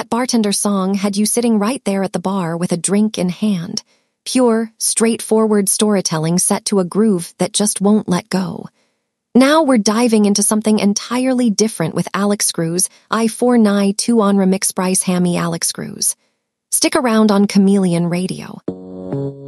That bartender song had you sitting right there at the bar with a drink in hand. Pure, straightforward storytelling set to a groove that just won't let go. Now we're diving into something entirely different with Alex Screws, I4 Nye 2 on Remix Bryce Hammy Alex Screws. Stick around on Chameleon Radio.